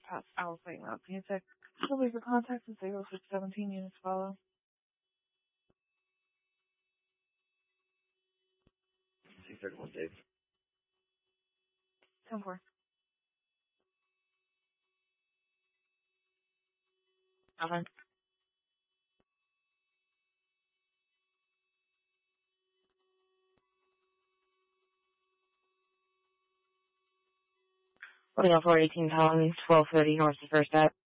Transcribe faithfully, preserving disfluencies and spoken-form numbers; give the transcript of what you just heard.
past hour plate map. Can you check the legal contacts at zero six seventeen units follow? six thirty-one, Dave. ten four. Okay. What do you got for eighteen pounds, twelve thirty north of First Ave?